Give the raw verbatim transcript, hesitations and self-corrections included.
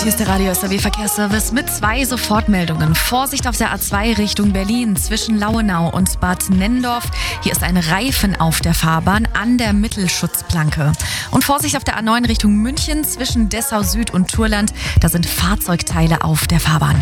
Hier ist der Radio S R W Verkehrsservice mit zwei Sofortmeldungen. Vorsicht auf der A zwei Richtung Berlin zwischen Lauenau und Bad Nenndorf. Hier ist ein Reifen auf der Fahrbahn an der Mittelschutzplanke. Und Vorsicht auf der A neun Richtung München zwischen Dessau Süd und Turland. Da sind Fahrzeugteile auf der Fahrbahn.